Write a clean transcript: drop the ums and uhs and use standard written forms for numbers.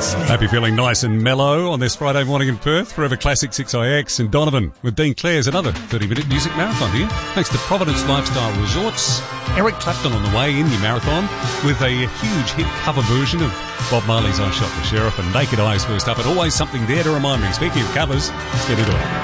Hope you're feeling nice and mellow on this Friday morning in Perth. Forever Classic 6IX and Donovan with Dean Clare's another 30-minute music marathon here. Thanks to Providence Lifestyle Resorts. Eric Clapton on the way in your marathon with a huge hit cover version of Bob Marley's I Shot the Sheriff, and Naked Eyes first up, and always something there to remind me. Speaking of covers, let's get into it.